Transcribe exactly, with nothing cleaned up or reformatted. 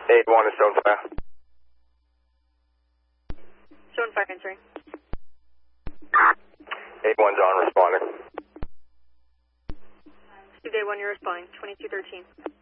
eight one is Stone Fire. Stone Fire answering. eight one's on, responding. Steve Day one, you're responding. twenty-two thirteen.